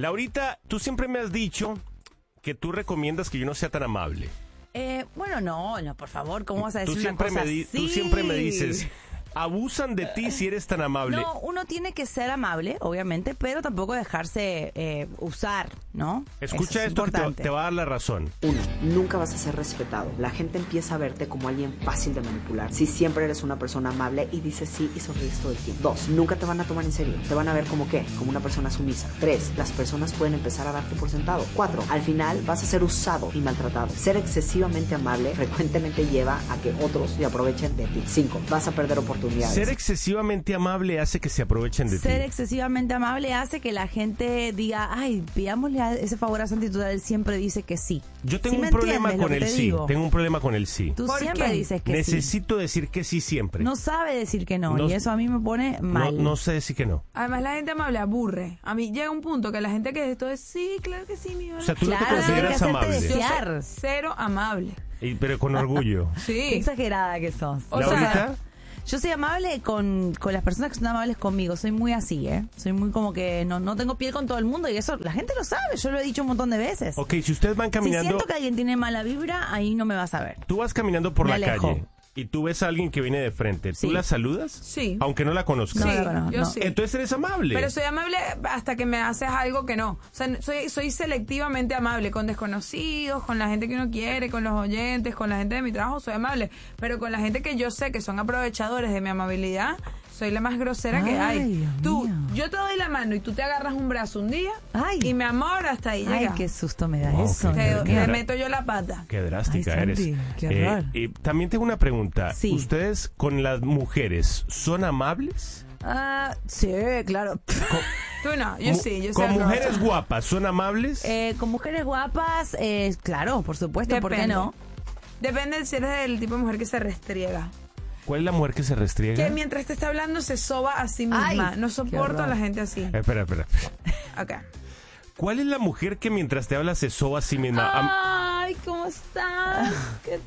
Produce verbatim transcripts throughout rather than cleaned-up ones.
Laurita, tú siempre me has dicho que tú recomiendas que yo no sea tan amable. Eh, bueno, no, no, por favor, ¿cómo vas a decir Tú una siempre, cosa me di- así? tú siempre me dices, abusan de ti si eres tan amable. No, uno tiene que ser amable, obviamente, pero tampoco dejarse eh, usar, ¿no? Escucha Eso es esto que te, importante. te va a dar la razón. Uno, nunca vas a ser respetado. La gente empieza a verte como alguien fácil de manipular. Si siempre eres una persona amable y dices sí y sonríes todo el tiempo. Dos, nunca te van a tomar en serio. Te van a ver como qué, como una persona sumisa. Tres, las personas pueden empezar a darte por sentado. Cuatro, al final vas a ser usado y maltratado. Ser excesivamente amable frecuentemente lleva a que otros se aprovechen de ti. Cinco, vas a perder oportunidades. Ser excesivamente amable hace que se aprovechen de Ser ti. excesivamente amable hace que la gente diga, ay, pidámosle a- ese favor a Santi, él siempre dice que sí. Yo tengo ¿Sí me un problema entiendes lo con que el te sí. digo? Tengo un problema con el sí. Tú ¿Por siempre qué? dices que sí. Necesito decir que sí siempre. No sabe decir que no, No- y eso a mí me pone no, mal. no sé decir que no. Además, la gente amable aburre. A mí llega un punto que la gente que esto es, sí, claro que sí, mi O sea, tú Claro, no te hay que consideras hacerte amable. decir. Yo soy desear. cero amable. Y- pero con orgullo. Qué Sí. exagerada que sos. O Laurita, sea, Yo soy amable con, con las personas que son amables conmigo. Soy muy así, ¿eh? Soy muy como que no, no tengo piel con todo el mundo y eso la gente lo sabe. Yo lo he dicho un montón de veces. ok, si ustedes van Si caminando, siento que alguien tiene mala vibra, ahí no me vas a ver. tú vas caminando por Me la alejo. calle y tú ves a alguien que viene de frente, ¿tú Sí. la saludas? Sí. Aunque no la conozcas. No, sí, no, no, yo no. sí. Entonces eres amable. Pero soy amable hasta que me haces algo que no. O sea, soy, soy selectivamente amable con desconocidos, con la gente que uno quiere, con los oyentes, con la gente de mi trabajo, soy amable. Pero con la gente que yo sé que son aprovechadores de mi amabilidad, soy la más grosera que Ay, hay. Dios Tú, mío. yo te doy la mano y tú te agarras un brazo un día Ay. y mi amor hasta ahí Ay, llega. qué susto me da Wow, eso. qué- Te, Dios qué mío. me dra- meto yo la pata. Qué drástica Ay, eres. Santi, qué Eh, horror. y también tengo una pregunta. Sí. ¿Ustedes con las mujeres son amables? Ah, sí, claro. Tú no, yo Mu- sí, yo Con soy mujeres rosa. guapas, ¿son amables? Eh, con mujeres guapas, eh, claro, por supuesto, ¿por qué Depende. no? Depende si eres del tipo de mujer que se restriega. ¿Cuál es la mujer que se restriega? Que mientras te está hablando se soba a sí misma. Ay, no qué soporto a horror. la gente así. Eh, espera, espera. Acá. ¿Cuál es la mujer que mientras te habla se soba a sí misma? Am- Ay, ¿cómo estás? ¿Qué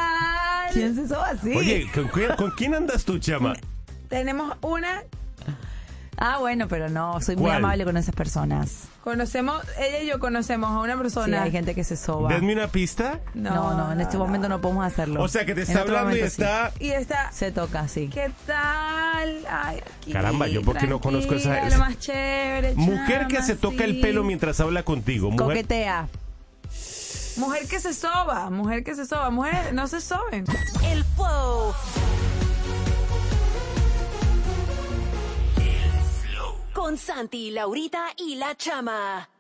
tal? ¿Quién se soba así? Oye, ¿con, quién- con quién andas tú, chama? Tenemos una, Ah, bueno, pero no, soy muy ¿Cuál? amable con esas personas. conocemos, ella y yo conocemos a una Sí, persona. hay gente que se soba. Denme una pista. No, no, en este momento no podemos hacerlo. O sea, que te En está otro hablando y momento sí. está... Y está, Se toca, sí. ¿qué tal? Ay, aquí, Caramba, yo porque no conozco esa- tranquila, esa- lo más chévere, Mujer que chama, se toca el sí. pelo mientras habla contigo. Mujer... Coquetea. Mujer que se soba, mujer que se soba. Mujer, no se soben. El Flow. Con Santi, Laurita y la Chama.